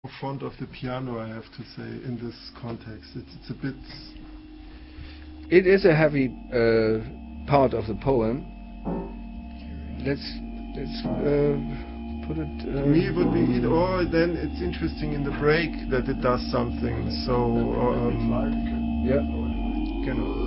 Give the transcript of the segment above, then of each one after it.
Fond of the piano, I have to say, in this context. It's a bit... It is a heavy part of the poem. Let's put it... To me it would be... Or then it's interesting in the break that it does something. So... yeah. Genau.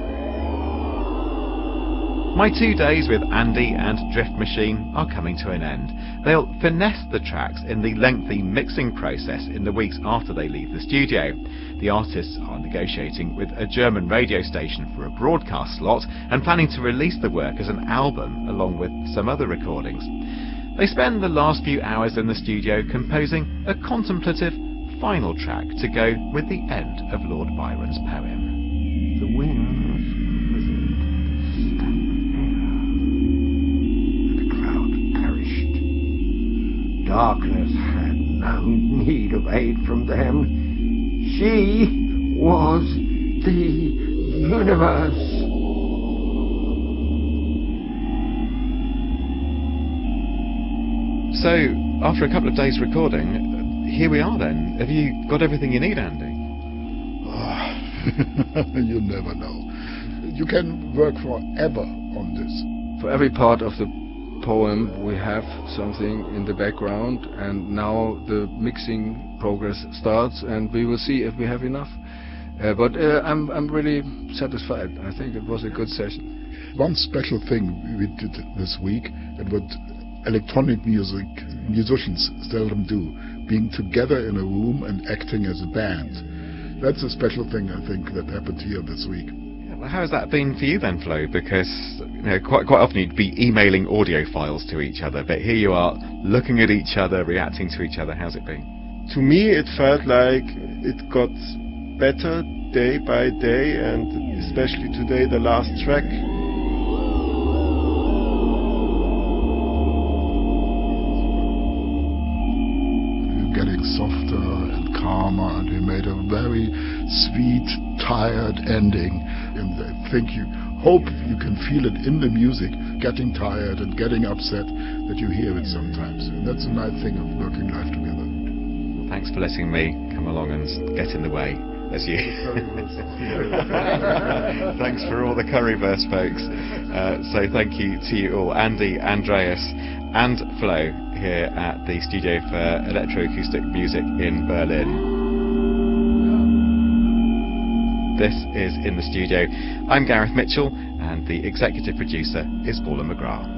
My 2 days with Andy and Drift Machine are coming to an end. They'll finesse the tracks in the lengthy mixing process in the weeks after they leave the studio. The artists are negotiating with a German radio station for a broadcast slot and planning to release the work as an album along with some other recordings. They spend the last few hours in the studio composing a contemplative final track to go with the end of Lord Byron's poem. The winds darkness had no need of aid from them. She was the universe. So, after a couple of days recording, here we are then. Have you got everything you need, Andy? You never know. You can work forever on this. For every part of the poem we have something in the background, and now the mixing progress starts, and we will see if we have enough. But I'm really satisfied. I think it was a good session. One special thing we did this week, and what electronic musicians seldom do, being together in a room and acting as a band. That's a special thing, I think, that happened here this week. How has that been for you then, Flo? Because quite often you'd be emailing audio files to each other, but here you are looking at each other, reacting to each other. How's it been? To me it felt like it got better day by day, and especially today, the last track. Getting softer and calmer, and we made a very sweet, tired ending. And I think hope you can feel it in the music, getting tired and getting upset, that you hear it sometimes. And that's a nice thing of working live together. Well, thanks for letting me come along and get in the way, as you. Thanks for all the Curryverse, folks. So thank you to you all, Andy, Andreas, and Flo, here at the Studio for Electroacoustic Music in Berlin. This is In the Studio. I'm Gareth Mitchell, and the executive producer is Paula McGrath.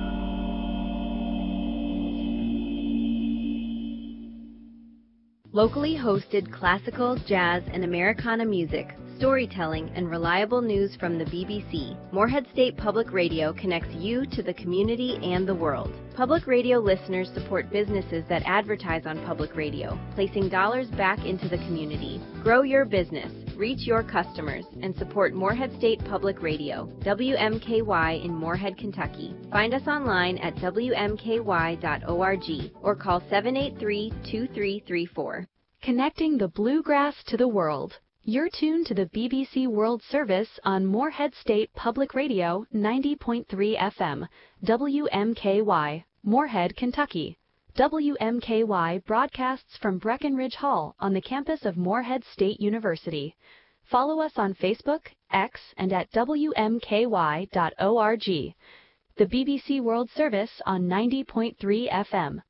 Locally hosted classical, jazz, and Americana music, storytelling, and reliable news from the BBC, Morehead State Public Radio connects you to the community and the world. Public radio listeners support businesses that advertise on public radio, placing dollars back into the community. Grow your business, reach your customers, and support Morehead State Public Radio, WMKY in Morehead, Kentucky. Find us online at wmky.org or call 783-2334. Connecting the bluegrass to the world. You're tuned to the BBC World Service on Morehead State Public Radio 90.3 FM, WMKY, Morehead, Kentucky. WMKY broadcasts from Breckenridge Hall on the campus of Morehead State University. Follow us on Facebook, X, and at wmky.org. The BBC World Service on 90.3 FM.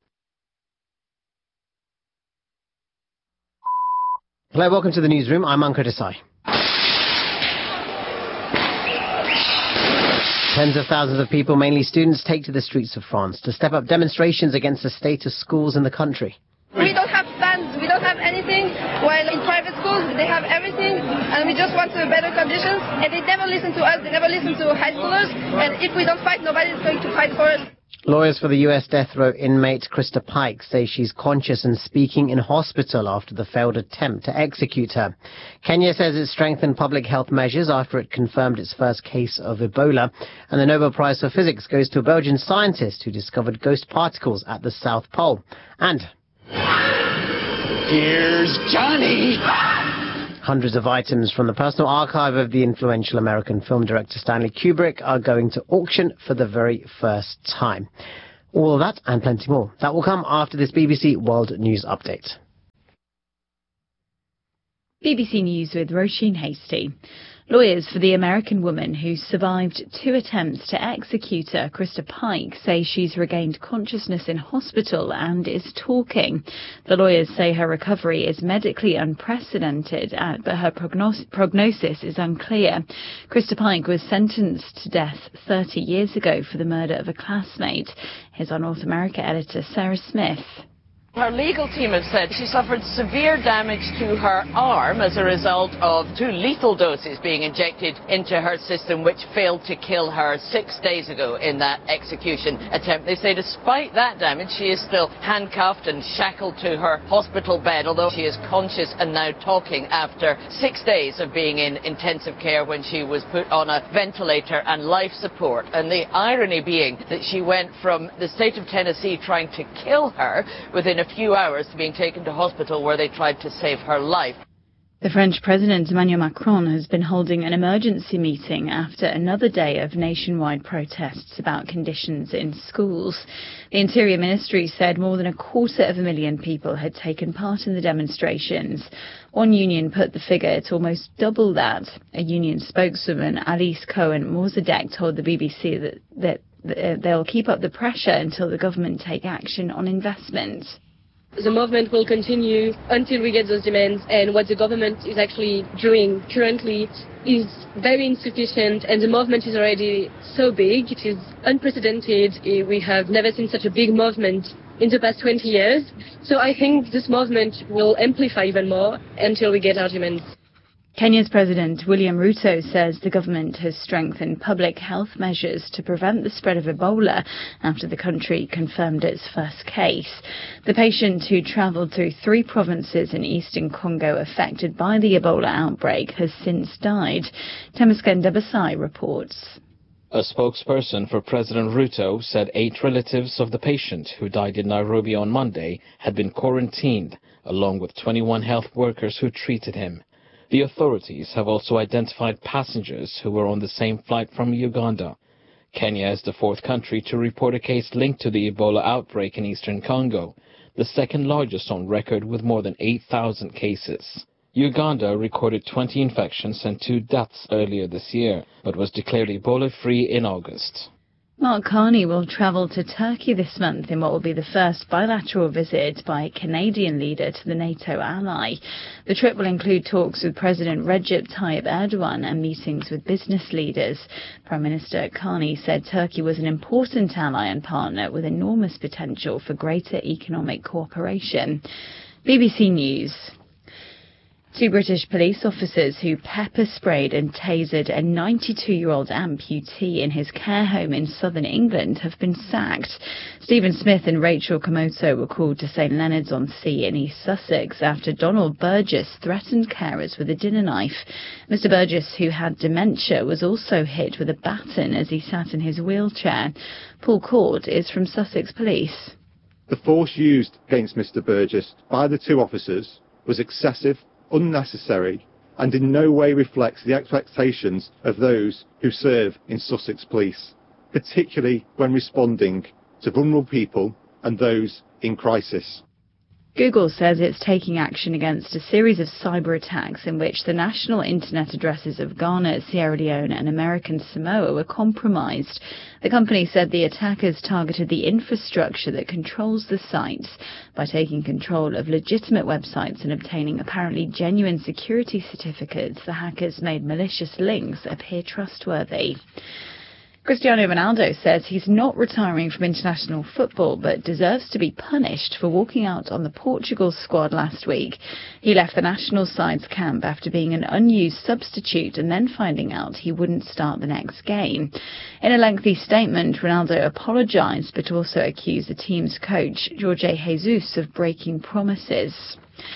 Hello, welcome to the newsroom. I'm Ankur Desai. Tens of thousands of people, mainly students, take to the streets of France to step up demonstrations against the state of schools in the country. We don't have funds, we don't have anything, while in private schools they have everything, and we just want better conditions, and they never listen to us, they never listen to high schoolers, and if we don't fight, nobody is going to fight for us. Lawyers for the US death row inmate Krista Pike say she's conscious and speaking in hospital after the failed attempt to execute her. Kenya says it strengthened public health measures after it confirmed its first case of Ebola. And the Nobel Prize for Physics goes to a Belgian scientist who discovered ghost particles at the South Pole. And here's Johnny! Hundreds of items from the personal archive of the influential American film director Stanley Kubrick are going to auction for the very first time. All of that and plenty more. That will come after this BBC World News Update. BBC News with Roisin Hastie. Lawyers for the American woman who survived 2 attempts to execute her, Krista Pike, say she's regained consciousness in hospital and is talking. The lawyers say her recovery is medically unprecedented, but her prognosis is unclear. Krista Pike was sentenced to death 30 years ago for the murder of a classmate. Here's our North America editor, Sarah Smith. Her legal team have said she suffered severe damage to her arm as a result of 2 lethal doses being injected into her system, which failed to kill her 6 days ago in that execution attempt. They say despite that damage, she is still handcuffed and shackled to her hospital bed, although she is conscious and now talking after 6 days of being in intensive care when she was put on a ventilator and life support. And the irony being that she went from the state of Tennessee trying to kill her within a few hours to being taken to hospital where they tried to save her life. The French President Emmanuel Macron has been holding an emergency meeting after another day of nationwide protests about conditions in schools. The Interior Ministry said more than 250,000 people had taken part in the demonstrations. One union put the figure at almost double that. A union spokeswoman, Alice Cohen-Morzadek, told the BBC that they'll keep up the pressure until the government take action on investments. The movement will continue until we get those demands, and what the government is actually doing currently is very insufficient, and the movement is already so big, it is unprecedented. We have never seen such a big movement in the past 20 years, so I think this movement will amplify even more until we get our demands. Kenya's President William Ruto says the government has strengthened public health measures to prevent the spread of Ebola after the country confirmed its first case. The patient, who travelled through 3 provinces in eastern Congo affected by the Ebola outbreak, has since died. Temesgen Debasai reports. A spokesperson for President Ruto said 8 relatives of the patient, who died in Nairobi on Monday, had been quarantined, along with 21 health workers who treated him. The authorities have also identified passengers who were on the same flight from Uganda. Kenya is the 4th country to report a case linked to the Ebola outbreak in eastern Congo, the 2nd largest on record with more than 8,000 cases. Uganda recorded 20 infections and 2 deaths earlier this year, but was declared Ebola-free in August. Mark Carney will travel to Turkey this month in what will be the first bilateral visit by a Canadian leader to the NATO ally. The trip will include talks with President Recep Tayyip Erdogan and meetings with business leaders. Prime Minister Carney said Turkey was an important ally and partner with enormous potential for greater economic cooperation. BBC News. 2 British police officers who pepper-sprayed and tasered a 92-year-old amputee in his care home in southern England have been sacked. Stephen Smith and Rachel Komoto were called to St Leonards-on-Sea in East Sussex after Donald Burgess threatened carers with a dinner knife. Mr Burgess, who had dementia, was also hit with a baton as he sat in his wheelchair. Paul Cord is from Sussex Police. The force used against Mr Burgess by the 2 officers was excessive, unnecessary, and in no way reflects the expectations of those who serve in Sussex Police, particularly when responding to vulnerable people and those in crisis. Google says it's taking action against a series of cyber attacks in which the national internet addresses of Ghana, Sierra Leone and American Samoa were compromised. The company said the attackers targeted the infrastructure that controls the sites. By taking control of legitimate websites and obtaining apparently genuine security certificates, the hackers made malicious links appear trustworthy. Cristiano Ronaldo says he's not retiring from international football but deserves to be punished for walking out on the Portugal squad last week. He left the national side's camp after being an unused substitute and then finding out he wouldn't start the next game. In a lengthy statement, Ronaldo apologised but also accused the team's coach, Jorge Jesus, of breaking promises.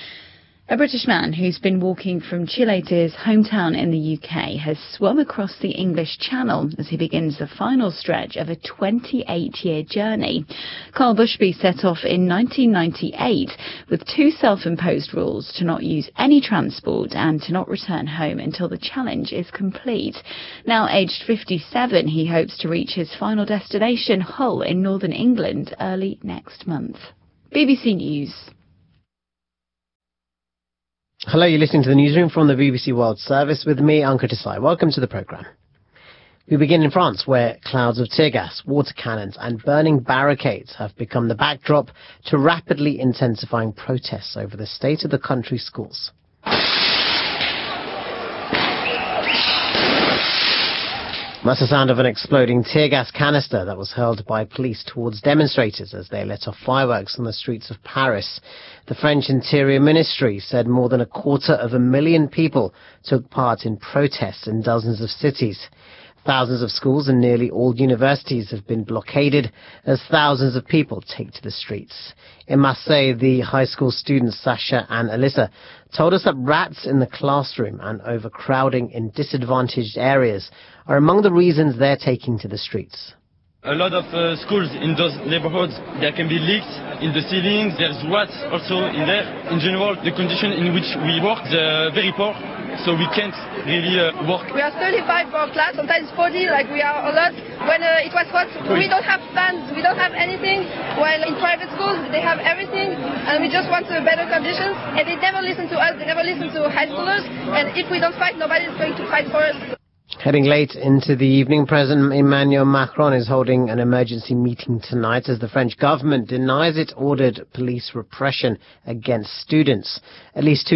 A British man who's been walking from Chile to his hometown in the UK has swum across the English Channel as he begins the final stretch of a 28-year journey. Carl Bushby set off in 1998 with 2 self-imposed rules: to not use any transport and to not return home until the challenge is complete. Now aged 57, he hopes to reach his final destination, Hull in northern England, early next month. BBC News. Hello, you're listening to the newsroom from the BBC World Service with me, Anka Desai. Welcome to the programme. We begin in France, where clouds of tear gas, water cannons and burning barricades have become the backdrop to rapidly intensifying protests over the state of the country's schools. That's the sound of an exploding tear gas canister that was hurled by police towards demonstrators as they let off fireworks on the streets of Paris. The French Interior Ministry said more than 250,000 people took part in protests in dozens of cities. Thousands of schools and nearly all universities have been blockaded as thousands of people take to the streets. In Marseille, the high school students Sasha and Alyssa told us that rats in the classroom and overcrowding in disadvantaged areas are among the reasons they're taking to the streets. A lot of schools in those neighborhoods, there can be leaks in the ceilings, there's rats also in there. In general, the condition in which we work is very poor, so we can't really work. We are 35 for class, sometimes 40, like we are a lot. When it was hot, we don't have fans, we don't have anything, while in private schools they have everything, and we just want better conditions. And they never listen to us, they never listen to high schoolers, and if we don't fight, nobody is going to fight for us. Heading late into the evening, President Emmanuel Macron is holding an emergency meeting tonight as the French government denies it ordered police repression against students. At least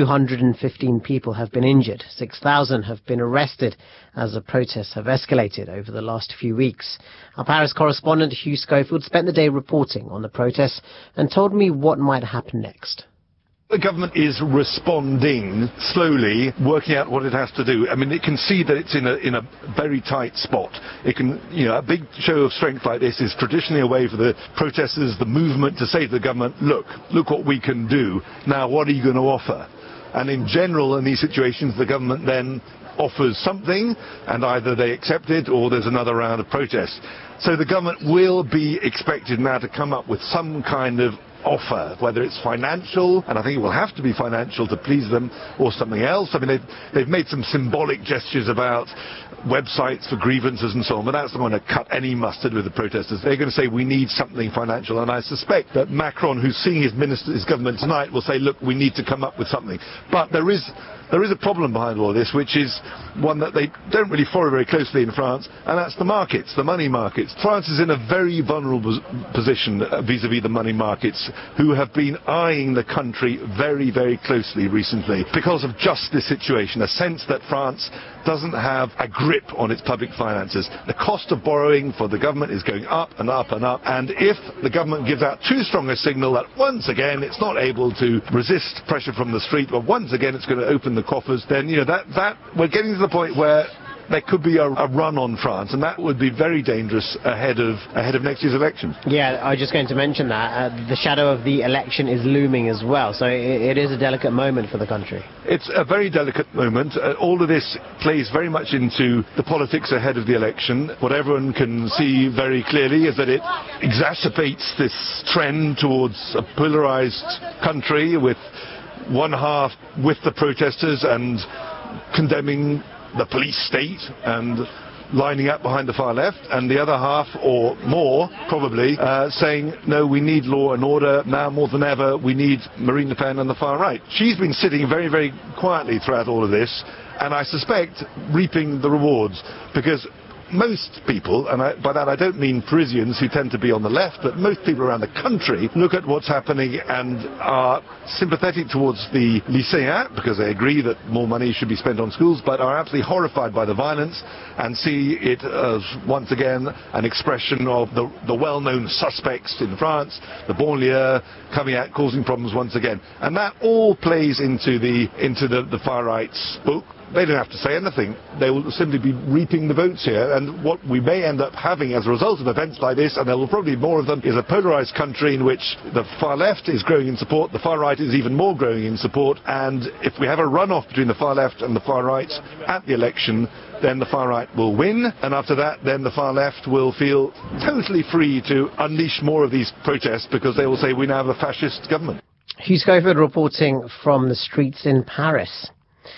215 people have been injured. 6,000 have been arrested as the protests have escalated over the last few weeks. Our Paris correspondent Hugh Schofield spent the day reporting on the protests and told me what might happen next. The government is responding slowly, working out what it has to do. I mean, it can see that it's in a very tight spot. It can, a big show of strength like this is traditionally a way for the protesters, the movement, to say to the government, look what we can do. Now, what are you going to offer? And in general, in these situations, the government then offers something, and either they accept it or there's another round of protests. So the government will be expected now to come up with some kind of offer, whether it's financial, and I think it will have to be financial to please them, or something else. I mean, they've made some symbolic gestures about websites for grievances and so on, but that's not going to cut any mustard with the protesters. They're going to say we need something financial, and I suspect that Macron, who's seeing his government tonight, will say, look, we need to come up with something. But there is a problem behind all this, which is one that they don't really follow very closely in France, and that's the markets, the money markets. France is in a very vulnerable position vis-à-vis the money markets, who have been eyeing the country very, very closely recently because of just this situation, a sense that France doesn't have a grip on its public finances. The cost of borrowing for the government is going up and up and up, and if the government gives out too strong a signal that once again it's not able to resist pressure from the street, but once again it's going to open the coffers, then that we're getting to the point where there could be a run on France, and that would be very dangerous ahead of next year's election. Yeah, I was just going to mention that. The shadow of the election is looming as well, so it is a delicate moment for the country. It's a very delicate moment. All of this plays very much into the politics ahead of the election. What everyone can see very clearly is that it exacerbates this trend towards a polarized country, with one half with the protesters and condemning the police state and lining up behind the far left, and the other half, or more probably, saying, no, we need law and order now more than ever, we need Marine Le Pen and the far right. She's been sitting very, very quietly throughout all of this, and I suspect reaping the rewards, because most people, and by that I don't mean Parisians who tend to be on the left, but most people around the country look at what's happening and are sympathetic towards the lycéens, because they agree that more money should be spent on schools, but are absolutely horrified by the violence and see it as, once again, an expression of the well-known suspects in France, the banlieue, coming out causing problems once again. And that all plays into the far right's book. They don't have to say anything. They will simply be reaping the votes here. And what we may end up having as a result of events like this, and there will probably be more of them, is a polarized country in which the far left is growing in support, the far right is even more growing in support, and if we have a runoff between the far left and the far right at the election, then the far right will win, and after that, then the far left will feel totally free to unleash more of these protests, because they will say, we now have a fascist government. Hugh Schofield reporting from the streets in Paris.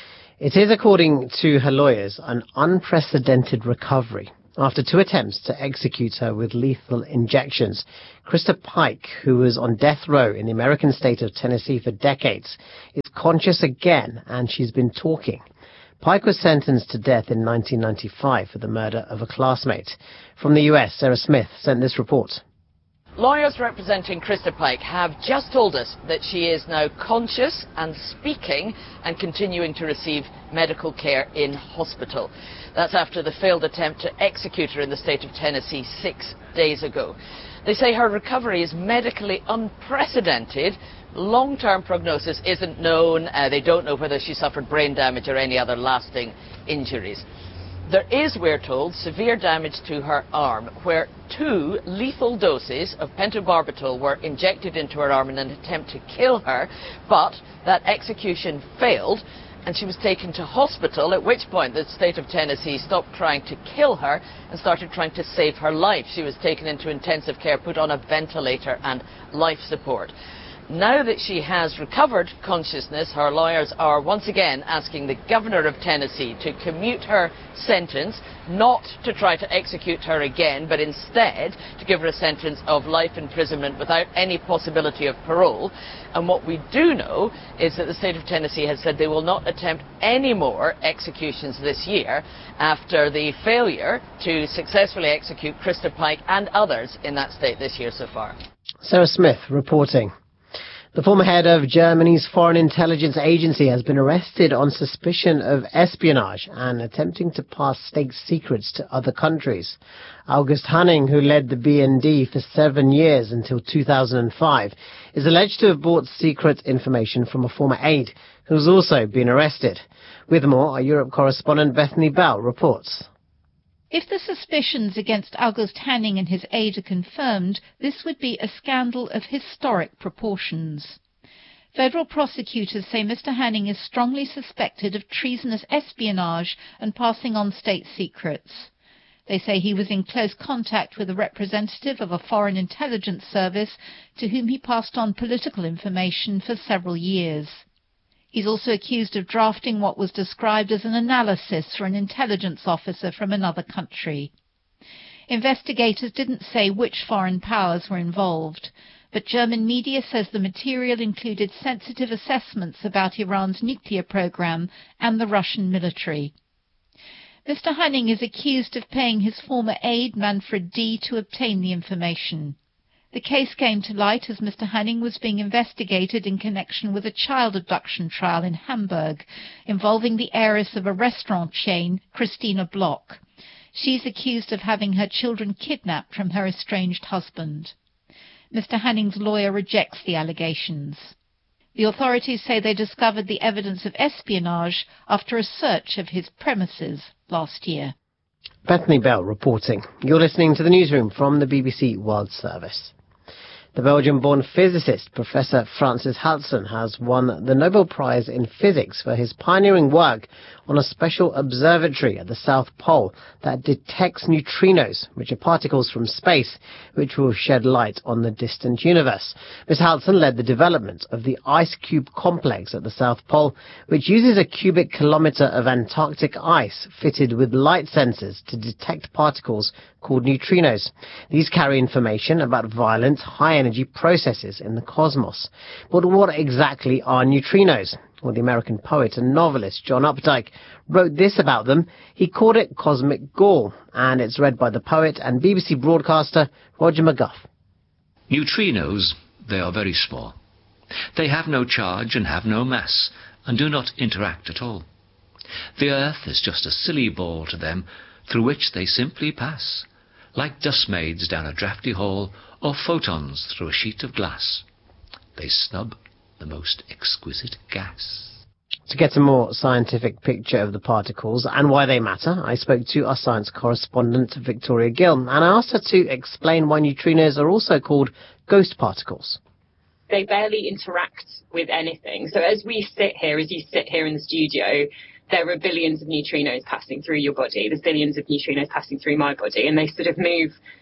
It is, according to her lawyers, an unprecedented recovery. After 2 attempts to execute her with lethal injections, Krista Pike, who was on death row in the American state of Tennessee for decades, is conscious again and she's been talking. Pike was sentenced to death in 1995 for the murder of a classmate. From the US, Sarah Smith sent this report. Lawyers representing Krista Pike have just told us that she is now conscious and speaking and continuing to receive medical care in hospital. That's after the failed attempt to execute her in the state of Tennessee 6 days ago. They say her recovery is medically unprecedented. Long-term prognosis isn't known. They don't know whether she suffered brain damage or any other lasting injuries. There is, we're told, severe damage to her arm, where 2 lethal doses of pentobarbital were injected into her arm in an attempt to kill her, but that execution failed, and she was taken to hospital, at which point the state of Tennessee stopped trying to kill her and started trying to save her life. She was taken into intensive care, put on a ventilator and life support. Now that she has recovered consciousness, her lawyers are once again asking the governor of Tennessee to commute her sentence, not to try to execute her again, but instead to give her a sentence of life imprisonment without any possibility of parole. And what we do know is that the state of Tennessee has said they will not attempt any more executions this year after the failure to successfully execute Krista Pike and others in that state this year so far. Sarah Smith reporting. The former head of Germany's Foreign Intelligence Agency has been arrested on suspicion of espionage and attempting to pass state secrets to other countries. August Hanning, who led the BND for 7 years until 2005, is alleged to have bought secret information from a former aide who has also been arrested. With more, our Europe correspondent Bethany Bell reports. If the suspicions against August Hanning and his aide are confirmed, this would be a scandal of historic proportions. Federal prosecutors say Mr. Hanning is strongly suspected of treasonous espionage and passing on state secrets. They say he was in close contact with a representative of a foreign intelligence service to whom he passed on political information for several years. He's also accused of drafting what was described as an analysis for an intelligence officer from another country. Investigators didn't say which foreign powers were involved, but German media says the material included sensitive assessments about Iran's nuclear program and the Russian military. Mr. Hanning is accused of paying his former aide Manfred D. to obtain the information. The case came to light as Mr. Hanning was being investigated in connection with a child abduction trial in Hamburg involving the heiress of a restaurant chain, Christina Bloch. She's accused of having her children kidnapped from her estranged husband. Mr. Hanning's lawyer rejects the allegations. The authorities say they discovered the evidence of espionage after a search of his premises last year. Bethany Bell reporting. You're listening to the newsroom from the BBC World Service. The Belgian-born physicist Professor Francis Halsen has won the Nobel Prize in Physics for his pioneering work on a special observatory at the South Pole that detects neutrinos, which are particles from space, which will shed light on the distant universe. Ms. Halsen led the development of the Ice Cube Complex at the South Pole, which uses a cubic kilometre of Antarctic ice fitted with light sensors to detect particles called neutrinos. These carry information about violent, high-energy processes in the cosmos. But what exactly are neutrinos? Well, the American poet and novelist John Updike wrote this about them. He called it cosmic gall, and it's read by the poet and BBC broadcaster Roger McGuff. Neutrinos, they are very small. They have no charge and have no mass, and do not interact at all. The Earth is just a silly ball to them, through which they simply pass, like dustmaids down a draughty hall, or photons through a sheet of glass. They snub the most exquisite gas. To get a more scientific picture of the particles and why they matter, I spoke to our science correspondent Victoria Gill, and I asked her to explain why neutrinos are also called ghost particles. They barely interact with anything. So as you sit here in the studio, there are billions of neutrinos passing through your body. There's billions of neutrinos passing through my body, and they sort of move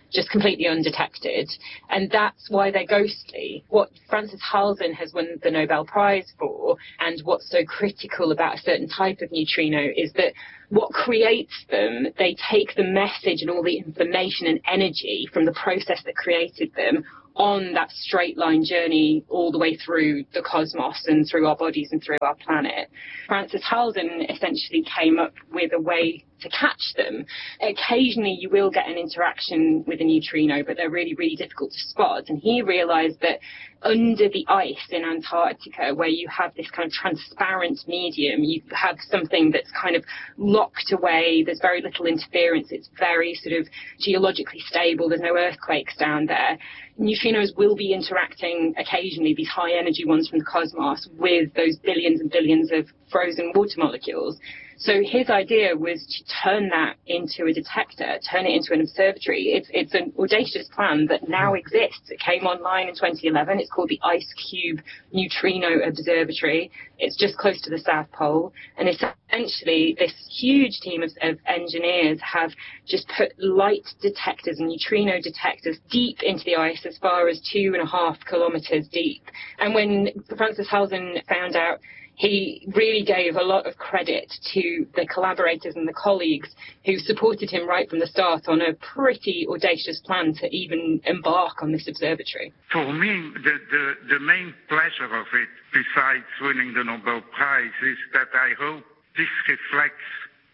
just completely undetected. And that's why they're ghostly. What Frances Halzen has won the Nobel Prize for, and what's so critical about a certain type of neutrino, is that what creates them, they take the message and all the information and energy from the process that created them on that straight line journey all the way through the cosmos and through our bodies and through our planet. Frances Halzen essentially came up with a way to catch them. Occasionally you will get an interaction with a neutrino, but they're really, really difficult to spot. And he realised that under the ice in Antarctica, where you have this kind of transparent medium, you have something that's kind of locked away, there's very little interference, it's very sort of geologically stable, there's no earthquakes down there. Neutrinos will be interacting occasionally, these high energy ones from the cosmos, with those billions and billions of frozen water molecules. So his idea was to turn that into a detector, turn it into an observatory. It's an audacious plan that now exists. It came online in 2011. It's called the IceCube Neutrino Observatory. It's just close to the South Pole. And essentially, this huge team of engineers have just put light detectors and neutrino detectors deep into the ice, as far as 2.5 kilometers deep. And when Frances Halzen found out, he really gave a lot of credit to the collaborators and the colleagues who supported him right from the start on a pretty audacious plan to even embark on this observatory. For me, the main pleasure of it, besides winning the Nobel Prize, is that I hope this reflects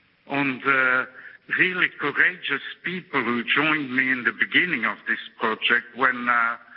on the really courageous people who joined me in the beginning of this project, when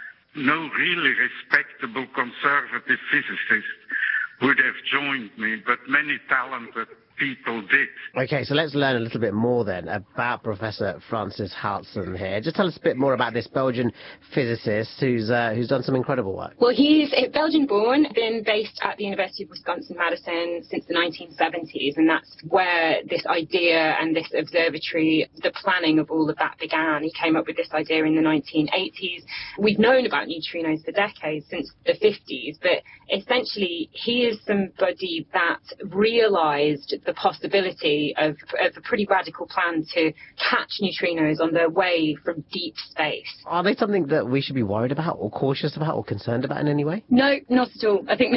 no really respectable conservative physicist would have joined me, but many talented people did. Okay, so let's learn a little bit more then about Professor Frances Halzen here. Just tell us a bit more about this Belgian physicist who's done some incredible work. Well, he's Belgian-born, been based at the University of Wisconsin-Madison since the 1970s, and that's where this idea and this observatory, the planning of all of that began. He came up with this idea in the 1980s. We've known about neutrinos for decades, since the 50s, but essentially he is somebody that realised the possibility of a pretty radical plan to catch neutrinos on their way from deep space. Are they something that we should be worried about or cautious about or concerned about in any way? No, not at all. I think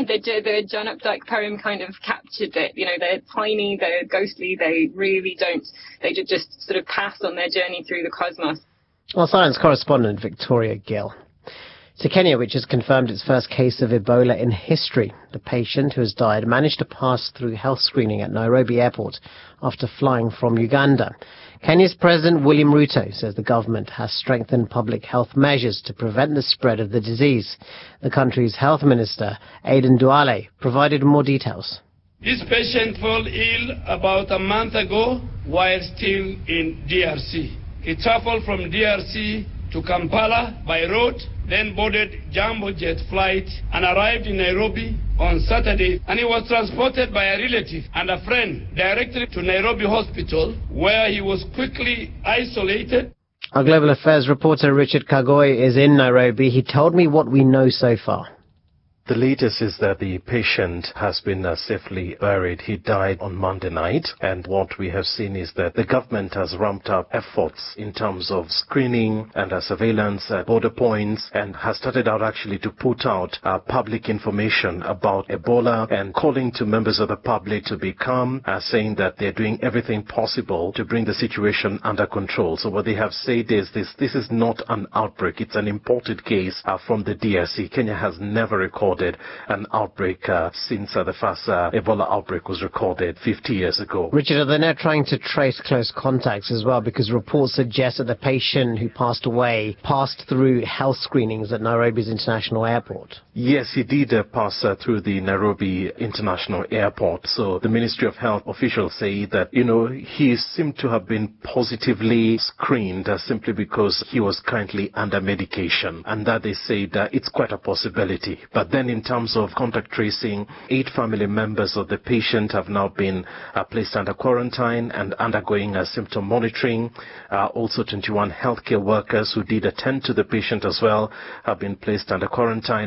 the John Updike poem kind of captured it. You know, they're tiny, they're ghostly, they really don't, they just sort of pass on their journey through the cosmos. Well, science correspondent Victoria Gill. To Kenya, which has confirmed its first case of Ebola in history. The patient who has died managed to pass through health screening at Nairobi Airport after flying from Uganda. Kenya's President William Ruto says the government has strengthened public health measures to prevent the spread of the disease. The country's health minister, Aden Duale, provided more details. This patient fell ill about a month ago while still in DRC. He traveled from DRC to Kampala by road, then boarded Jambo Jet flight and arrived in Nairobi on Saturday, and he was transported by a relative and a friend directly to Nairobi Hospital, where he was quickly isolated. Our Global Affairs reporter Richard Kagoi is in Nairobi. He told me what we know so far. The latest is that the patient has been safely buried. He died on Monday night, and what we have seen is that the government has ramped up efforts in terms of screening and surveillance at border points, and has started out actually to put out public information about Ebola and calling to members of the public to be calm, saying that they're doing everything possible to bring the situation under control. So what they have said is this is not an outbreak. It's an imported case from the DRC. Kenya has never recorded an outbreak since the first Ebola outbreak was recorded 50 years ago. Richard, are they now trying to trace close contacts as well? Because reports suggest that the patient who passed away passed through health screenings at Nairobi's International Airport. Yes, he did pass through the Nairobi International Airport. So the Ministry of Health officials say that, he seemed to have been positively screened simply because he was currently under medication, and that they said it's quite a possibility. But then in terms of contact tracing, 8 family members of the patient have now been placed under quarantine and undergoing symptom monitoring. Also 21 healthcare workers who did attend to the patient as well have been placed under quarantine, and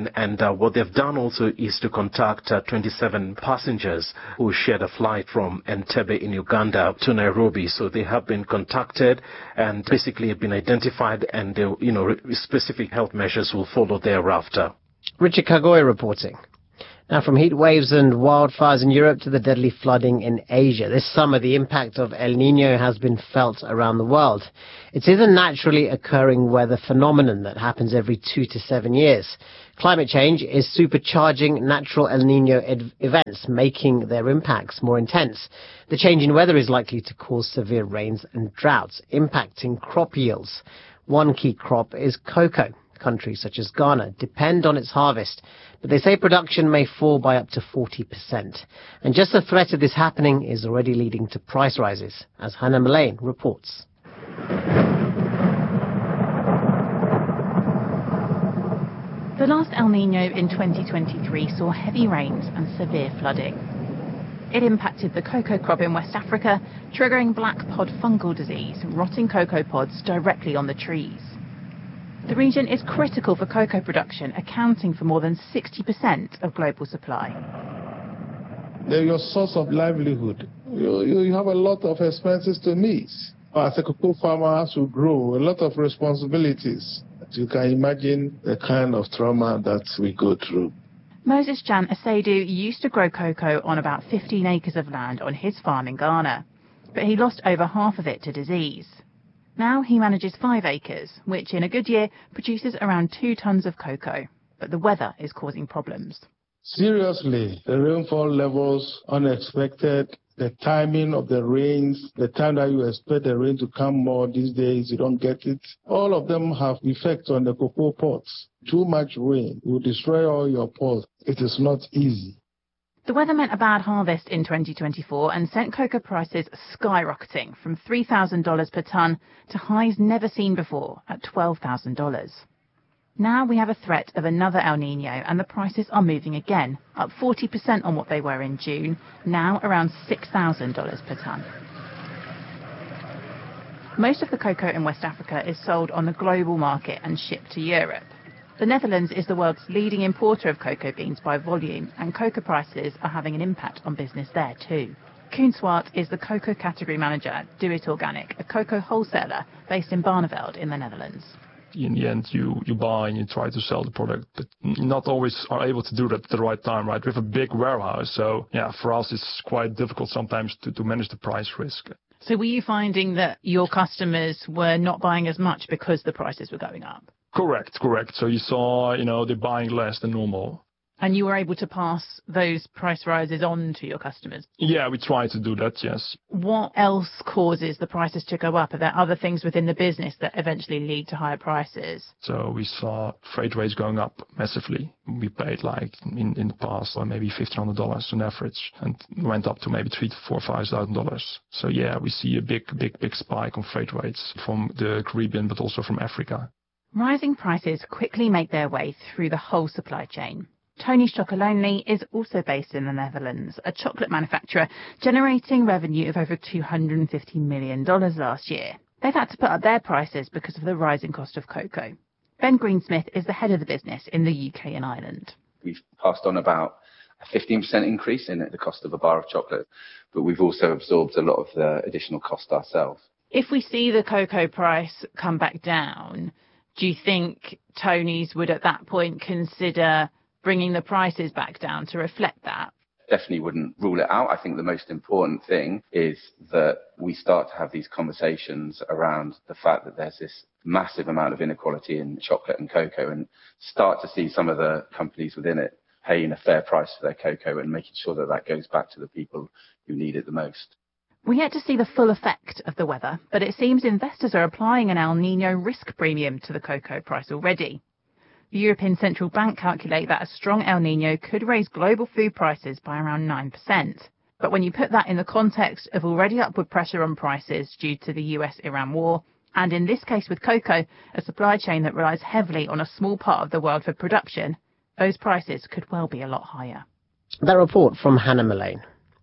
what they've done also is to contact 27 passengers who shared a flight from Entebbe in Uganda to Nairobi. So they have been contacted and basically have been identified, and specific health measures will follow thereafter. Richard Kagoy reporting. Now, from heat waves and wildfires in Europe to the deadly flooding in Asia, this summer the impact of El Niño has been felt around the world. It is a naturally occurring weather phenomenon that happens every 2 to 7 years. Climate change is supercharging natural El Niño events, making their impacts more intense. The change in weather is likely to cause severe rains and droughts, impacting crop yields. One key crop is cocoa. Countries such as Ghana depend on its harvest, but they say production may fall by up to 40%. And just the threat of this happening is already leading to price rises, as Hannah Mullane reports. The last El Niño in 2023 saw heavy rains and severe flooding. It impacted the cocoa crop in West Africa, triggering black pod fungal disease, rotting cocoa pods directly on the trees. The region is critical for cocoa production, accounting for more than 60% of global supply. They're your source of livelihood. You have a lot of expenses to meet. As a cocoa farmer, as you grow, a lot of responsibilities. You can imagine the kind of trauma that we go through. Moses Jan Asedu used to grow cocoa on about 15 acres of land on his farm in Ghana, but he lost over half of it to disease. Now he manages 5 acres, which in a good year produces around 2 tons of cocoa. But the weather is causing problems. Seriously, the rainfall levels, unexpected, the timing of the rains, the time that you expect the rain to come more these days, you don't get it. All of them have effects on the cocoa pods. Too much rain will destroy all your pods. It is not easy. The weather meant a bad harvest in 2024 and sent cocoa prices skyrocketing from $3,000 per tonne to highs never seen before at $12,000. Now we have a threat of another El Niño and the prices are moving again, up 40% on what they were in June, now around $6,000 per tonne. Most of the cocoa in West Africa is sold on the global market and shipped to Europe. The Netherlands is the world's leading importer of cocoa beans by volume, and cocoa prices are having an impact on business there too. Koen Swart is the cocoa category manager at Do It Organic, a cocoa wholesaler based in Barneveld in the Netherlands. In the end, you buy and you try to sell the product, but not always are able to do that at the right time, right? We have a big warehouse, so yeah, for us it's quite difficult sometimes to manage the price risk. So were you finding that your customers were not buying as much because the prices were going up? Correct. So you saw, they're buying less than normal. And you were able to pass those price rises on to your customers? Yeah, we try to do that, yes. What else causes the prices to go up? Are there other things within the business that eventually lead to higher prices? So we saw freight rates going up massively. We paid like in the past maybe $1,500 on average and went up to maybe $3,000 to $4,000, $5,000. So yeah, we see a big spike on freight rates from the Caribbean, but also from Africa. Rising prices quickly make their way through the whole supply chain. Tony's Chocolonely is also based in the Netherlands, a chocolate manufacturer generating revenue of over $250 million last year. They've had to put up their prices because of the rising cost of cocoa. Ben Greensmith is the head of the business in the UK and Ireland. We've passed on about a 15% increase in the cost of a bar of chocolate, but we've also absorbed a lot of the additional cost ourselves. If we see the cocoa price come back down, do you think Tony's would at that point consider bringing the prices back down to reflect that? Definitely wouldn't rule it out. I think the most important thing is that we start to have these conversations around the fact that there's this massive amount of inequality in chocolate and cocoa, and start to see some of the companies within it paying a fair price for their cocoa and making sure that that goes back to the people who need it the most. We're yet to see the full effect of the weather, but it seems investors are applying an El Niño risk premium to the cocoa price already. The European Central Bank calculate that a strong El Niño could raise global food prices by around 9%. But when you put that in the context of already upward pressure on prices due to the US-Iran war, and in this case with cocoa, a supply chain that relies heavily on a small part of the world for production, those prices could well be a lot higher. That report from Hannah Mullane.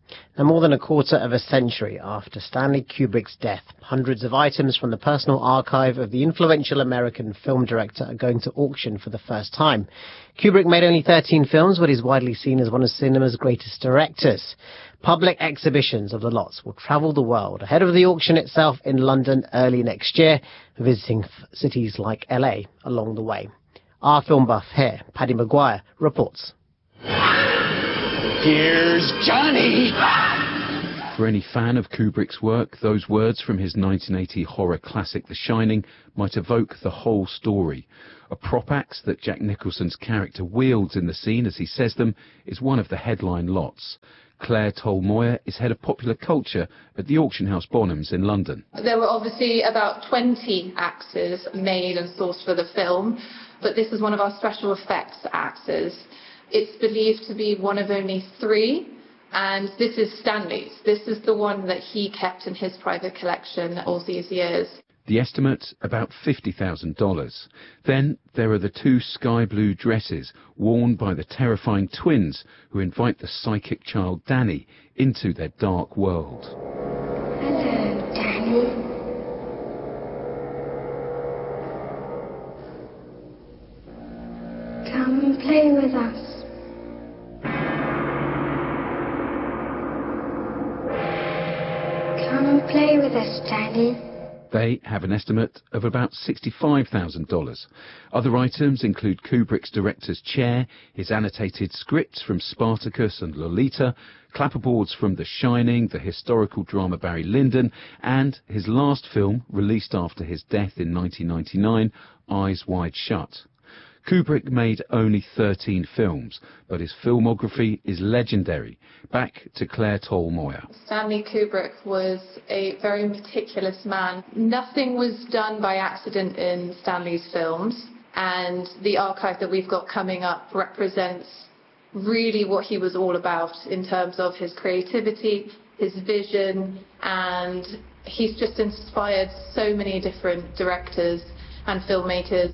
Now, more than a quarter of a century after Stanley Kubrick's death, hundreds of items from the personal archive of the influential American film director are going to auction for the first time. Kubrick made only 13 films, but is widely seen as one of cinema's greatest directors. Public exhibitions of the lots will travel the world ahead of the auction itself in London early next year, visiting cities like LA along the way. Our film buff here, Paddy Maguire, reports. Here's Johnny! For any fan of Kubrick's work, those words from his 1980 horror classic The Shining might evoke the whole story. A prop axe that Jack Nicholson's character wields in the scene as he says them is one of the headline lots. Claire Toll-Moyer is head of popular culture at the Auction House Bonhams in London. There were obviously about 20 axes made and sourced for the film, but this is one of our special effects axes. It's believed to be one of only 3, and this is Stanley's. This is the one that he kept in his private collection all these years. The estimate, about $50,000. Then there are the 2 sky blue dresses worn by the terrifying twins who invite the psychic child Danny into their dark world. Hello, Danny. Come and play with us. Come and play with us, Danny. They have an estimate of about $65,000. Other items include Kubrick's director's chair, his annotated scripts from Spartacus and Lolita, clapperboards from The Shining, the historical drama Barry Lyndon, and his last film, released after his death in 1999, Eyes Wide Shut. Kubrick made only 13 films, but his filmography is legendary. Back to Claire Toll-Moyer. Stanley Kubrick was a very meticulous man. Nothing was done by accident in Stanley's films, and the archive that we've got coming up represents really what he was all about in terms of his creativity, his vision, and he's just inspired so many different directors and filmmakers.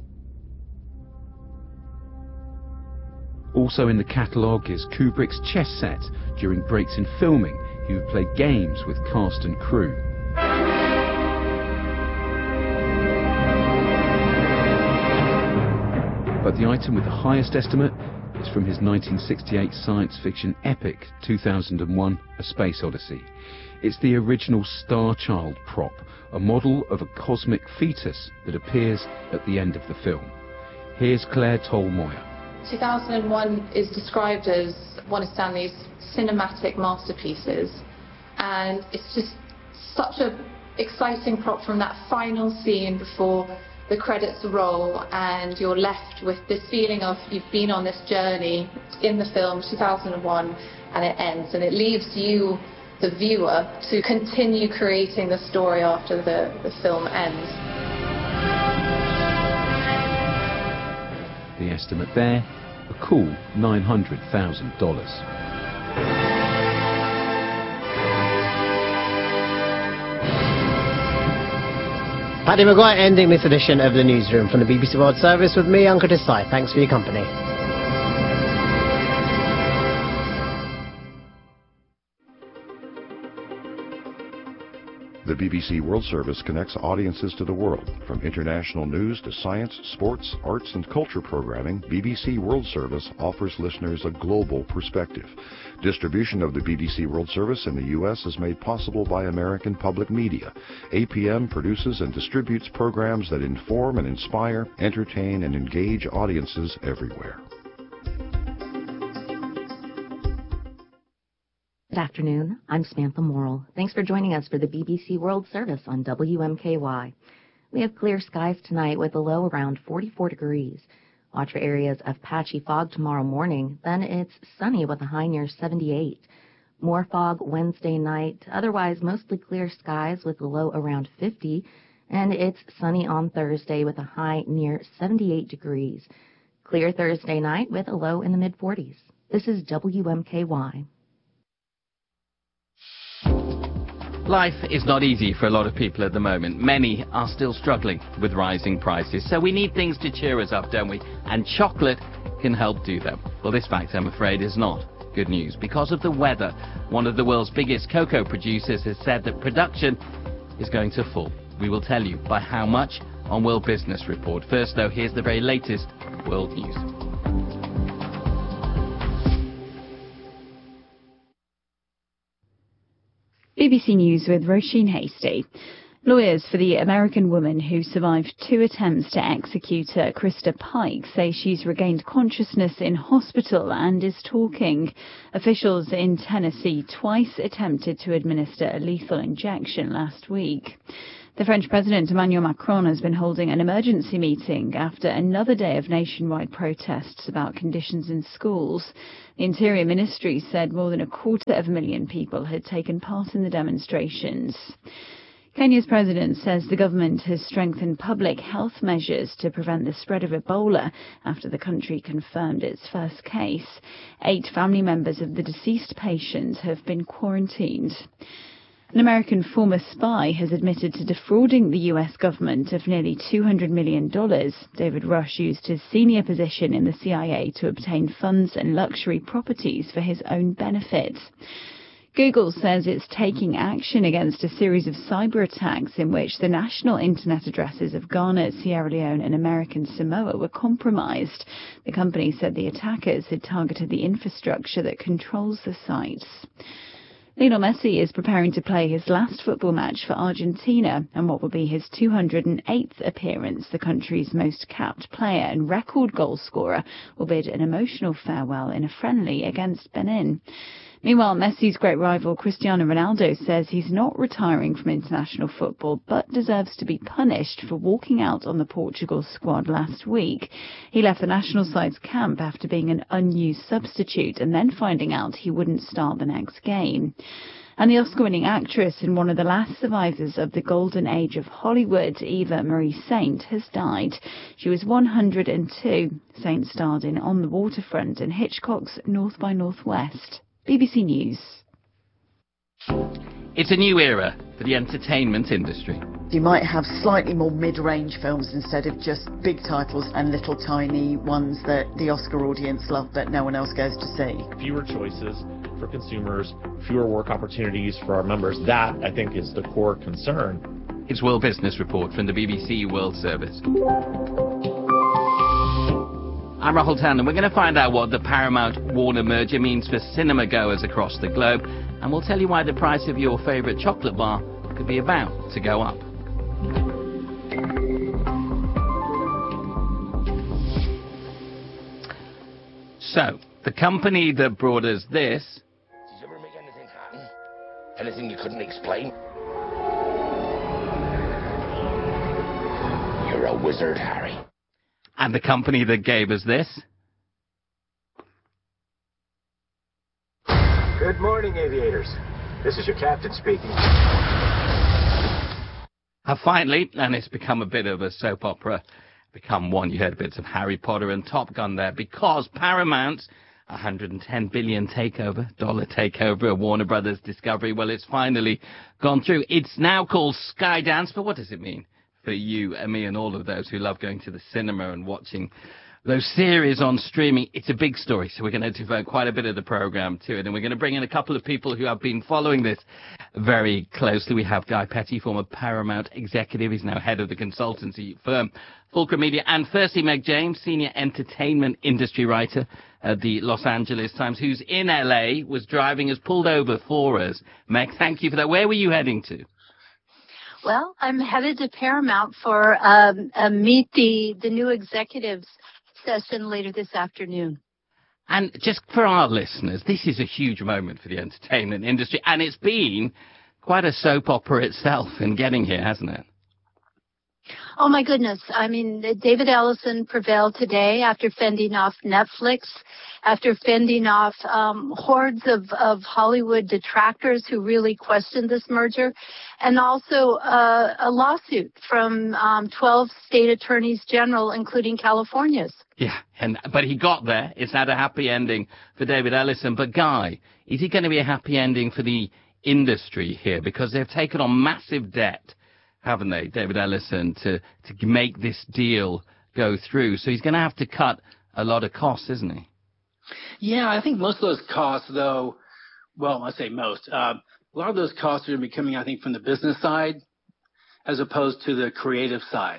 Also in the catalogue is Kubrick's chess set. During breaks in filming, he would play games with cast and crew. But the item with the highest estimate is from his 1968 science fiction epic 2001: A Space Odyssey. It's the original Star Child prop, a model of a cosmic fetus that appears at the end of the film. Here's Claire Toll-Moyer. 2001 is described as one of Stanley's cinematic masterpieces, and it's just such an exciting prop from that final scene before the credits roll, and you're left with this feeling of you've been on this journey in the film 2001, and it ends, and it leaves you, the viewer, to continue creating the story after the film ends. The estimate there, a cool $900,000. Paddy Maguire ending this edition of the Newsroom from the BBC World Service with me, Ankur Desai. Thanks for your company. The BBC World Service connects audiences to the world. From international news to science, sports, arts and culture programming, BBC World Service offers listeners a global perspective. Distribution of the BBC World Service in the U.S. is made possible by American Public Media. APM produces and distributes programs that inform and inspire, entertain and engage audiences everywhere. Good afternoon. I'm Samantha Morrill. Thanks for joining us for the BBC World Service on WMKY. We have clear skies tonight with a low around 44 degrees. Watch for areas of patchy fog tomorrow morning. Then it's sunny with a high near 78. More fog Wednesday night. Otherwise, mostly clear skies with a low around 50. And it's sunny on Thursday with a high near 78 degrees. Clear Thursday night with a low in the mid-40s. This is WMKY. Life is not easy for a lot of people at the moment. Many are still struggling with rising prices. So we need things to cheer us up, don't we? And chocolate can help do that. Well, this fact, I'm afraid, is not good news. Because of the weather, one of the world's biggest cocoa producers has said that production is going to fall. We will tell you by how much on World Business Report. First, though, here's the very latest world news. BBC News with Roisin Hastie. Lawyers for the American woman who survived 2 attempts to execute her, Krista Pike, say she's regained consciousness in hospital and is talking. Officials in Tennessee twice attempted to administer a lethal injection last week. The French President Emmanuel Macron has been holding an emergency meeting after another day of nationwide protests about conditions in schools. The Interior Ministry said more than 250,000 people had taken part in the demonstrations. Kenya's president says the government has strengthened public health measures to prevent the spread of Ebola after the country confirmed its first case. 8 family members of the deceased patient have been quarantined. An American former spy has admitted to defrauding the U.S. government of nearly $200 million. David Rush used his senior position in the CIA to obtain funds and luxury properties for his own benefit. Google says it's taking action against a series of cyber attacks in which the national internet addresses of Ghana, Sierra Leone and American Samoa were compromised. The company said the attackers had targeted the infrastructure that controls the sites. Lionel Messi is preparing to play his last football match for Argentina and what will be his 208th appearance. The country's most capped player and record goal scorer will bid an emotional farewell in a friendly against Benin. Meanwhile, Messi's great rival Cristiano Ronaldo says he's not retiring from international football but deserves to be punished for walking out on the Portugal squad last week. He left the national side's camp after being an unused substitute and then finding out he wouldn't start the next game. And the Oscar-winning actress and one of the last survivors of the golden age of Hollywood, Eva Marie Saint, has died. She was 102. Saint starred in On the Waterfront and Hitchcock's North by Northwest. BBC News. It's a new era for the entertainment industry. You might have slightly more mid-range films instead of just big titles and little tiny ones that the Oscar audience love but no one else goes to see. Fewer choices for consumers, fewer work opportunities for our members. That, I think, is the core concern. It's World Business Report from the BBC World Service. I'm Rahul Tandon. We're going to find out what the Paramount-Warner merger means for cinema goers across the globe, and we'll tell you why the price of your favourite chocolate bar could be about to go up. So, the company that brought us this... Did you ever make anything happen? Anything you couldn't explain? You're a wizard, Harry. And the company that gave us this. Good morning, aviators. This is your captain speaking. Have finally, and it's become a bit of a soap opera, become one. You heard bits of Harry Potter and Top Gun there, because Paramount's $110 billion dollar takeover of Warner Brothers Discovery, well, it's finally gone through. It's now called Skydance, but what does it mean for you and me and all of those who love going to the cinema and watching those series on streaming? It's a big story, so we're going to devote quite a bit of the programme to it, and we're going to bring in a couple of people who have been following this very closely. We have Guy Petty, former Paramount executive. He's now head of the consultancy firm Fulcrum Media. And firstly, Meg James, senior entertainment industry writer at the Los Angeles Times, who's in LA, was driving us, pulled over for us. Meg, thank you for that. Where were you heading to? Well, I'm headed to Paramount for a Meet the New Executives session later this afternoon. And just for our listeners, this is a huge moment for the entertainment industry, and it's been quite a soap opera itself in getting here, hasn't it? Oh, my goodness. I mean, David Ellison prevailed today after fending off Netflix, after fending off hordes of Hollywood detractors who really questioned this merger, and also a lawsuit from 12 state attorneys general, including California's. Yeah, but he got there. It's had a happy ending for David Ellison. But Guy, is it going to be a happy ending for the industry here? Because they've taken on massive debt, haven't they, David Ellison, to make this deal go through. So he's going to have to cut a lot of costs, isn't he? Yeah, I think most of those costs, though, well, I say most, a lot of those costs are going to be coming, I think, from the business side as opposed to the creative side.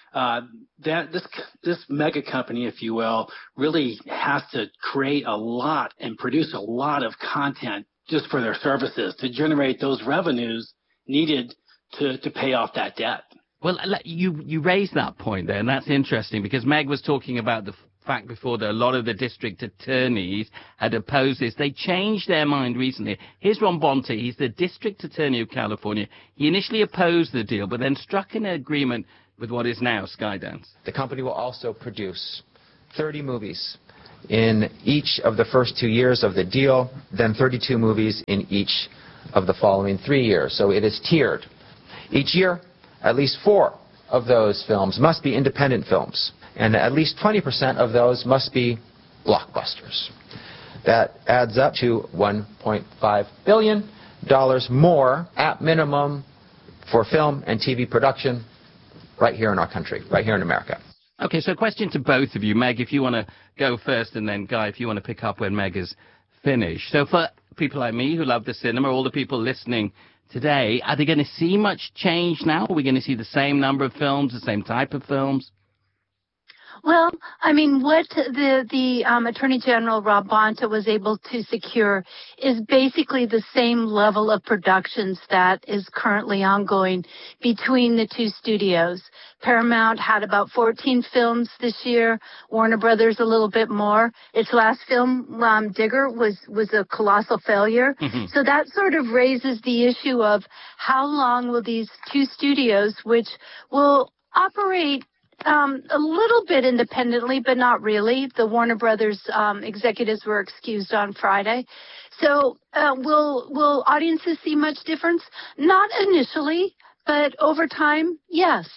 This mega company, if you will, really has to create a lot and produce a lot of content just for their services to generate those revenues needed to pay off that debt. Well, you raised that point there, and that's interesting because Meg was talking about the fact before that a lot of the district attorneys had opposed this. They changed their mind recently. Here's Ron Bonte. He's the district attorney of California. He initially opposed the deal, but then struck an agreement with what is now Skydance. The company will also produce 30 movies in each of the first 2 years of the deal, then 32 movies in each of the following 3 years. So it is tiered. Each year, at least 4 of those films must be independent films, and at least 20% of those must be blockbusters. That adds up to $1.5 billion more at minimum for film and TV production right here in our country, right here in America. Okay, so a question to both of you. Meg, if you want to go first, and then Guy, if you want to pick up when Meg is finished. So for people like me who love the cinema, all the people listening today, are they going to see much change now? Are we going to see the same number of films, the same type of films? Well, I mean, what the Attorney General Rob Bonta was able to secure is basically the same level of productions that is currently ongoing between the two studios. Paramount had about 14 films this year. Warner Brothers a little bit more. Its last film, Digger, was a colossal failure. Mm-hmm. So that sort of raises the issue of how long will these two studios, which will operate a little bit independently, but not really. The Warner Brothers executives were excused on Friday. So will audiences see much difference? Not initially, but over time, yes.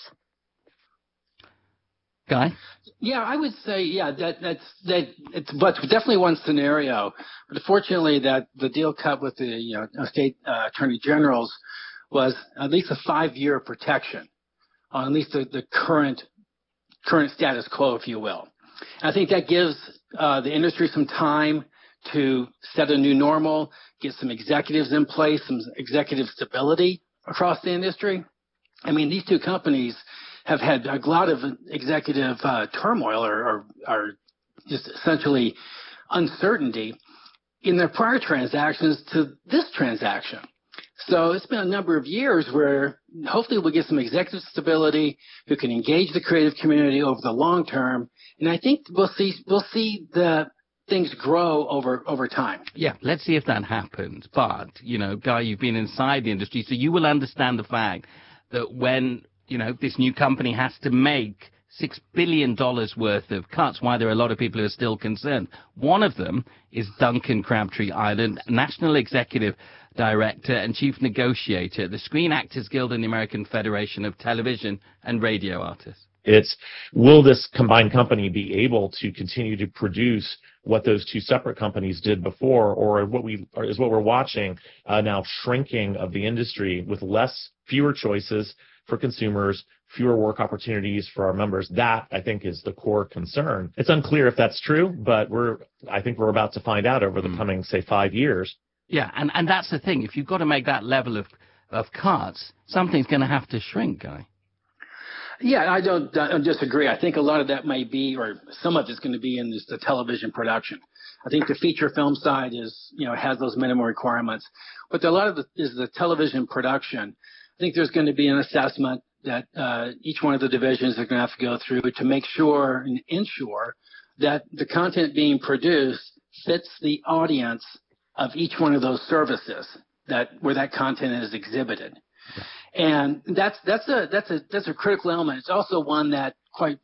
Guy? Yeah, I would say, yeah, it's definitely one scenario. But fortunately, that the deal cut with the state attorney generals was at least a 5-year protection on at least the current status quo, if you will. I think that gives the industry some time to set a new normal, get some executives in place, some executive stability across the industry. I mean, these two companies have had a lot of executive turmoil or just essentially uncertainty in their prior transactions to this transaction. So it's been a number of years where hopefully we'll get some executive stability who can engage the creative community over the long term. And I think we'll see the things grow over time. Yeah, let's see if that happens. But, Guy, you've been inside the industry, so you will understand the fact that when, this new company has to make $6 billion worth of cuts, why there are a lot of people who are still concerned. One of them is Duncan Crabtree Ireland, National Executive Director and Chief Negotiator at the Screen Actors Guild and the American Federation of Television and Radio Artists. Will this combined company be able to continue to produce what those two separate companies did before, or what we're watching now, shrinking of the industry with fewer choices for consumers, fewer work opportunities for our members? That, I think, is the core concern. It's unclear if that's true, but I think we're about to find out over the coming, say, 5 years. Yeah, and that's the thing. If you've got to make that level of cuts, something's going to have to shrink, Guy. Yeah, I don't disagree. I think a lot of that may be, or some of it's going to be in the television production. I think the feature film side has those minimum requirements, but a lot of is the television production. I think there's going to be an assessment that each one of the divisions are going to have to go through to make sure and ensure that the content being produced fits the audience of each one of those services where that content is exhibited. And that's a critical element. It's also one that quite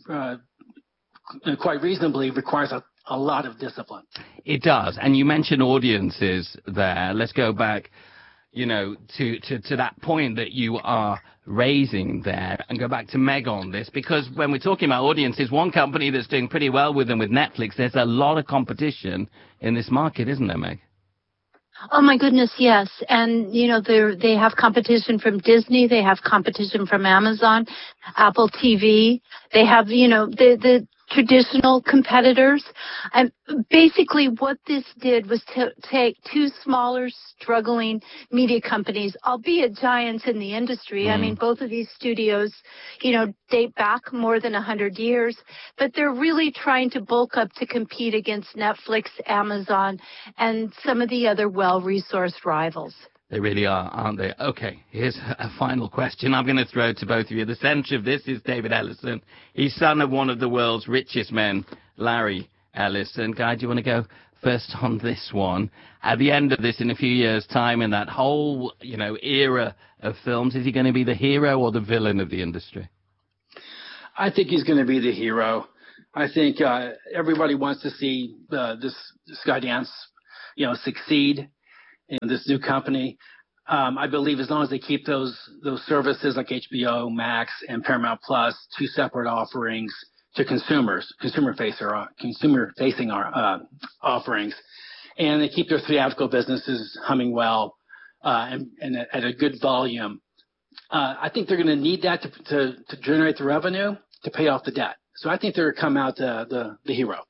reasonably requires a lot of discipline. It does. And you mentioned audiences there. Let's go back, to that point that you are raising there and go back to Meg on this, because when we're talking about audiences, one company that's doing pretty well with them with Netflix, there's a lot of competition in this market, isn't there, Meg? Oh my goodness, yes. And they have competition from Disney, they have competition from Amazon, Apple TV. They have the traditional competitors. And basically what this did was to take two smaller, struggling media companies, albeit giants in the industry. I mean, both of these studios, date back more than 100 years, but they're really trying to bulk up to compete against Netflix, Amazon, and some of the other well-resourced rivals. They really are, aren't they? Okay, here's a final question I'm going to throw to both of you. The centre of this is David Ellison. He's son of one of the world's richest men, Larry Ellison. Guy, do you want to go first on this one? At the end of this, in a few years' time, in that whole, era of films, is he going to be the hero or the villain of the industry? I think he's going to be the hero. I think everybody wants to see this Skydance, succeed in this new company. I believe as long as they keep those services like HBO Max and Paramount Plus, two separate offerings to consumers, consumer-facing offerings, and they keep their theatrical businesses humming well and at a good volume, I think they're going to need that to generate the revenue to pay off the debt. So I think they're going to come out the hero.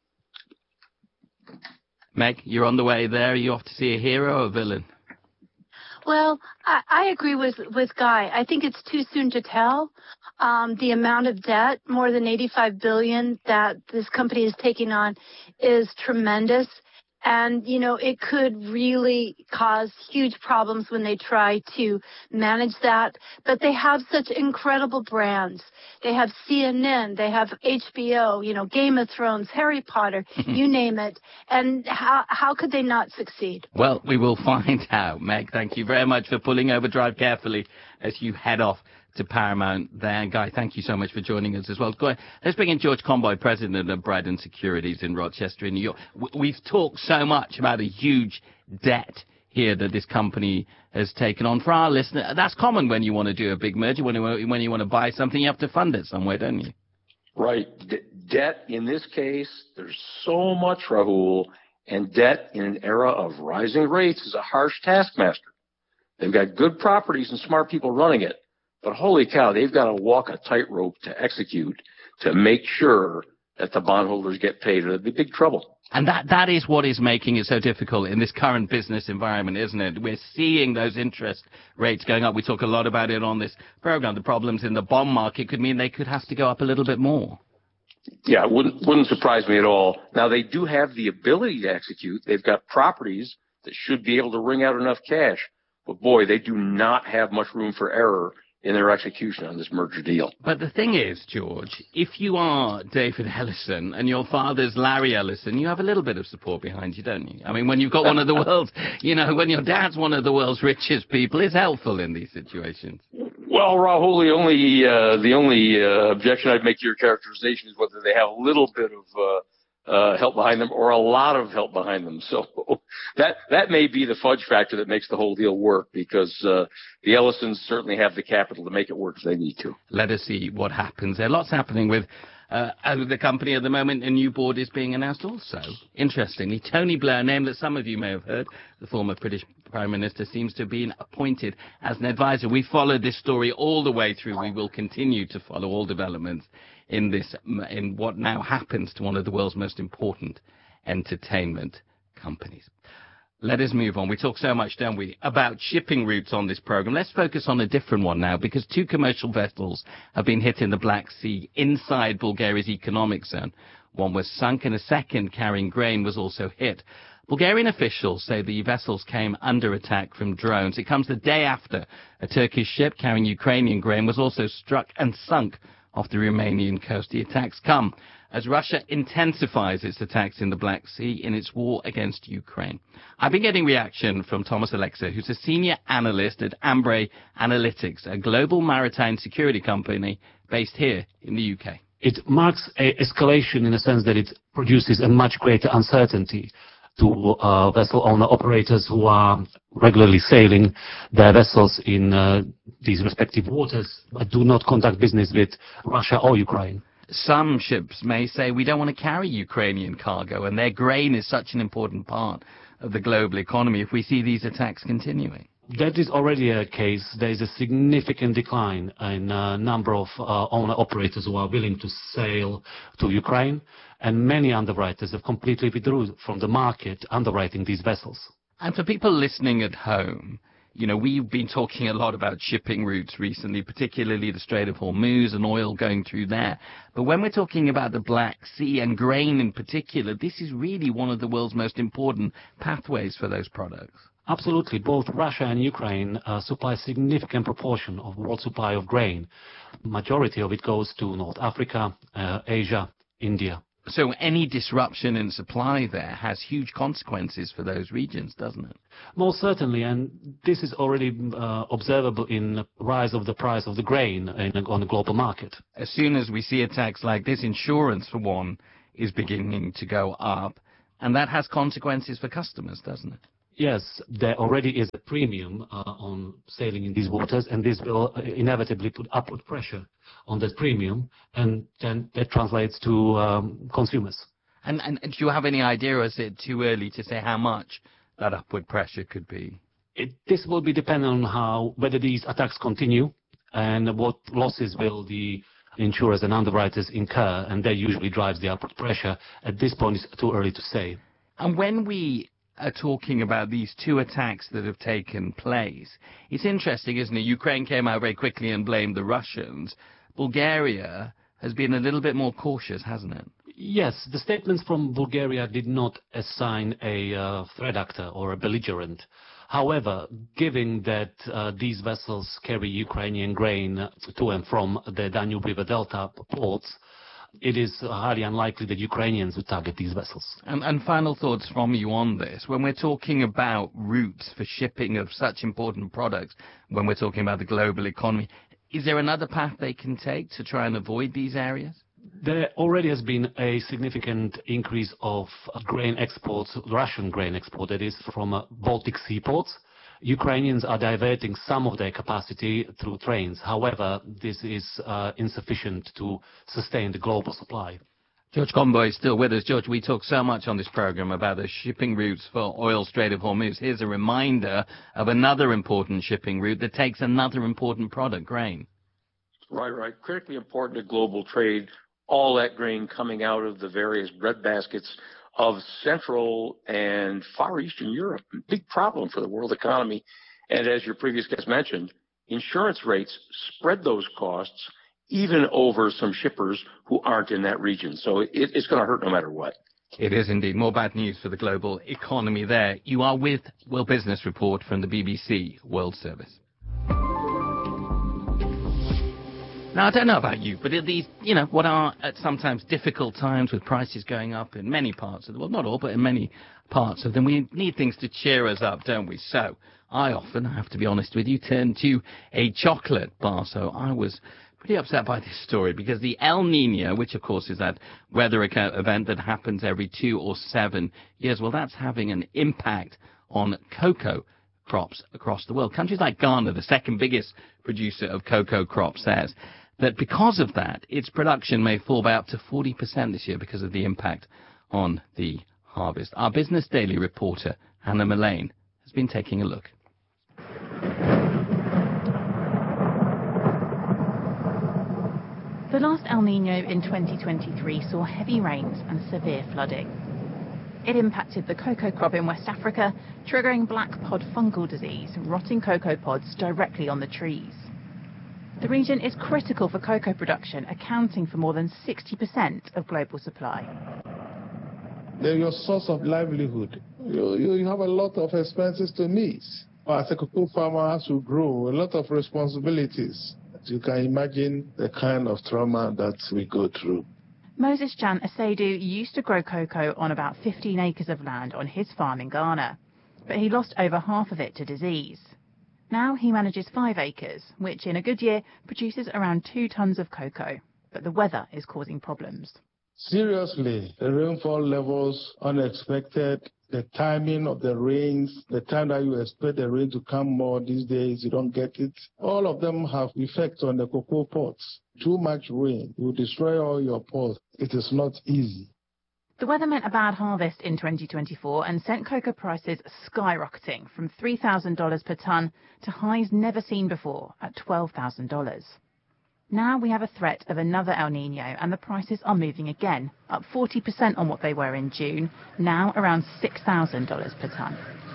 Meg, you're on the way there. Are you off to see a hero or a villain? Well, I agree with Guy. I think it's too soon to tell. The amount of debt, more than $85 billion that this company is taking on, is tremendous. And, it could really cause huge problems when they try to manage that. But they have such incredible brands. They have CNN, they have HBO, Game of Thrones, Harry Potter, you name it. And how could they not succeed? Well, we will find out. Meg, thank you very much for pulling over Drive Carefully as you head off to Paramount there. And Guy, thank you so much for joining us as well. Go ahead. Let's bring in George Conboy, president of Bradden Securities in Rochester in New York. We've talked so much about a huge debt here that this company has taken on. For our listener, that's common when you want to do a big merger, when you want to buy something, you have to fund it somewhere, don't you? Right. Debt in this case, there's so much, Rahul, and debt in an era of rising rates is a harsh taskmaster. They've got good properties and smart people running it. But holy cow, they've got to walk a tightrope to execute to make sure that the bondholders get paid, or they'll be big trouble. And that is what is making it so difficult in this current business environment, isn't it? We're seeing those interest rates going up. We talk a lot about it on this program. The problems in the bond market could mean they could have to go up a little bit more. Yeah, it wouldn't surprise me at all. Now, they do have the ability to execute. They've got properties that should be able to wring out enough cash. But boy, they do not have much room for error in their execution on this merger deal. But the thing is, George, if you are David Ellison and your father's Larry Ellison, you have a little bit of support behind you, don't you? I mean, when you've got one of the world's, when your dad's one of the world's richest people, it's helpful in these situations. Well, Rahul, the only objection I'd make to your characterization is whether they have a little bit of help behind them or a lot of help behind them. So that may be the fudge factor that makes the whole deal work, because the Ellisons certainly have the capital to make it work if they need to. Let us see what happens. There are lots happening with the company at the moment. A new board is being announced also. Interestingly, Tony Blair, a name that some of you may have heard, the former British Prime Minister, seems to have been appointed as an advisor. We followed this story all the way through. We will continue to follow all developments in what now happens to one of the world's most important entertainment companies. Let us move on. We talk so much, don't we, about shipping routes on this program. Let's focus on a different one now, because two commercial vessels have been hit in the Black Sea inside Bulgaria's economic zone. One was sunk and a second carrying grain was also hit. Bulgarian officials say the vessels came under attack from drones. It comes the day after a Turkish ship carrying Ukrainian grain was also struck and sunk off the Romanian coast. The attacks come as Russia intensifies its attacks in the Black Sea in its war against Ukraine. I've been getting reaction from Thomas Alexa, who's a senior analyst at Ambre Analytics, a global maritime security company based here in the UK. It marks an escalation in the sense that it produces a much greater uncertainty to vessel owner operators who are regularly sailing their vessels in these respective waters, but do not conduct business with Russia or Ukraine. Some ships may say we don't want to carry Ukrainian cargo, and their grain is such an important part of the global economy if we see these attacks continuing. That is already a case. There is a significant decline in number of owner-operators who are willing to sail to Ukraine, and many underwriters have completely withdrawn from the market underwriting these vessels. And for people listening at home, you know, we've been talking a lot about shipping routes recently, particularly the Strait of Hormuz and oil going through there. But when we're talking about the Black Sea and grain in particular, this is really one of the world's most important pathways for those products. Absolutely. Both Russia and Ukraine supply a significant proportion of world supply of grain. Majority of it goes to North Africa, Asia, India. So any disruption in supply there has huge consequences for those regions, doesn't it? Most certainly, and this is already observable in the rise of the price of the grain on the global market. As soon as we see attacks like this, insurance, for one, is beginning to go up, and that has consequences for customers, doesn't it? Yes, there already is a premium on sailing in these waters, and this will inevitably put upward pressure on that premium, and then that translates to consumers. And do you have any idea, or is it too early to say how much that upward pressure could be? This will be dependent on whether these attacks continue and what losses will the insurers and underwriters incur, and that usually drives the upward pressure. At this point, it's too early to say. And when we are talking about these two attacks that have taken place, it's interesting, isn't it? Ukraine came out very quickly and blamed the Russians. Bulgaria has been a little bit more cautious, hasn't it? Yes, the statements from Bulgaria did not assign a threat actor or a belligerent. However, given that these vessels carry Ukrainian grain to and from the Danube River Delta ports, it is highly unlikely that Ukrainians would target these vessels. And final thoughts from you on this. When we're talking about routes for shipping of such important products, when we're talking about the global economy, is there another path they can take to try and avoid these areas? There already has been a significant increase of grain exports, Russian grain export, that is, from Baltic seaports. Ukrainians are diverting some of their capacity through trains. However, this is insufficient to sustain the global supply. George Comboy is still with us. George, we talk so much on this program about the shipping routes for oil, Strait of Hormuz. Here's a reminder of another important shipping route that takes another important product, grain. Right. Critically important to global trade. All that grain coming out of the various breadbaskets of Central and Far Eastern Europe. Big problem for the world economy. And as your previous guest mentioned, insurance rates spread those costs even over some shippers who aren't in that region. So it's going to hurt no matter what. It is indeed. More bad news for the global economy there. You are with World Business Report from the BBC World Service. Now, I don't know about you, but at these, what are at sometimes difficult times with prices going up in many parts of the world, not all, but in many parts of them, we need things to cheer us up, don't we? So I often, I have to be honest with you, turn to a chocolate bar. So I was pretty upset by this story because the El Nino, which of course is that weather event that happens every 2 or 7 years, well, that's having an impact on cocoa crops across the world. Countries like Ghana, the second biggest producer of cocoa crops, says that because of that, its production may fall by up to 40% this year because of the impact on the harvest. Our Business Daily reporter, Hannah Mullane, has been taking a look. The last El Nino in 2023 saw heavy rains and severe flooding. It impacted the cocoa crop in West Africa, triggering black pod fungal disease, rotting cocoa pods directly on the trees. The region is critical for cocoa production, accounting for more than 60% of global supply. They're your source of livelihood. You have a lot of expenses to meet. As a cocoa farmer, has to grow a lot of responsibilities. You can imagine the kind of trauma that we go through. Moses Jan Asedu used to grow cocoa on about 15 acres of land on his farm in Ghana, but he lost over half of it to disease. Now he manages 5 acres, which in a good year produces around 2 tons of cocoa. But the weather is causing problems. Seriously, the rainfall levels unexpected, the timing of the rains, the time that you expect the rain to come more these days, you don't get it. All of them have effects on the cocoa pods. Too much rain will destroy all your pods. It is not easy. The weather meant a bad harvest in 2024 and sent cocoa prices skyrocketing from $3,000 per tonne to highs never seen before at $12,000. Now we have a threat of another El Niño and the prices are moving again, up 40% on what they were in June, now around $6,000 per tonne.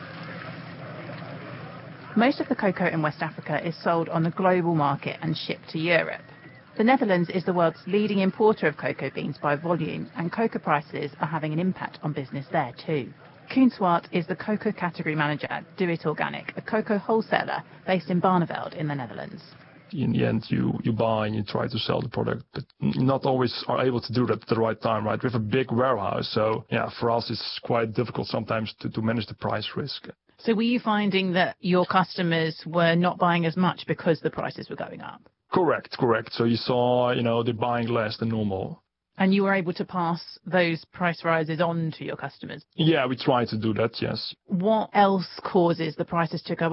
Most of the cocoa in West Africa is sold on the global market and shipped to Europe. The Netherlands is the world's leading importer of cocoa beans by volume, and cocoa prices are having an impact on business there too. Koen Swart is the cocoa category manager at Do It Organic, a cocoa wholesaler based in Barneveld in the Netherlands. In the end, you buy and you try to sell the product, but not always are able to do that at the right time, right? We have a big warehouse, so yeah, for us it's quite difficult sometimes to manage the price risk. So were you finding that your customers were not buying as much because the prices were going up? Correct. So you saw, they're buying less than normal. And you were able to pass those price rises on to your customers? Yeah, we try to do that, yes. What else causes the prices to go